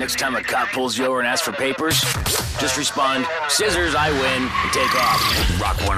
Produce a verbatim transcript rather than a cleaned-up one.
next time a cop pulls you over and asks for papers, just respond, scissors, I win, and take off. Rock one.